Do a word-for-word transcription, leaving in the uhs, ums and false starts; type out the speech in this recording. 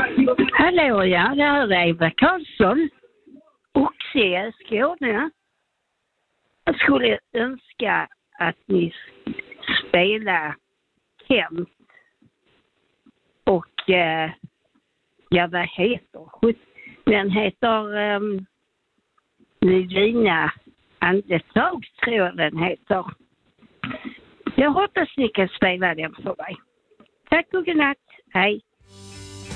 Hallå, ja, det här är Eva Karlsson. Oxie, Skåne. Jag skulle önska att ni spelar Kent och eh, ja, vad heter den heter um, Nivina Andetag, tror jag den heter. Jag hoppas ni kan spela den för mig. Tack och godnatt. Hej.